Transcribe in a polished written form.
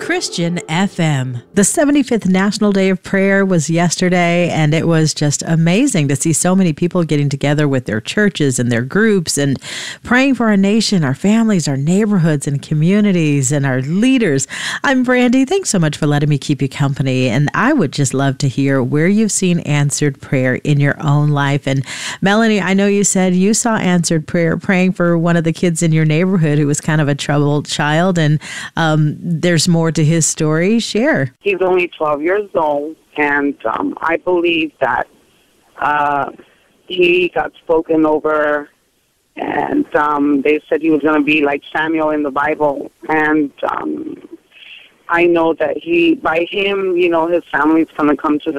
Christian FM. The 75th National Day of Prayer was yesterday, and it was just amazing to see so many people getting together with their churches and their groups and praying for our nation, our families, our neighborhoods and communities, and our leaders. I'm Brandy. Thanks so much for letting me keep you company, and I would just love to hear where you've seen answered prayer in your own life. And Melanie, I know you said you saw answered prayer praying for one of the kids in your neighborhood who was kind of a troubled child, and there's more to his story. Share. He's only 12 years old, and I believe that he got spoken over, and they said he was going to be like Samuel in the Bible. And I know that by him, his family's going to come to the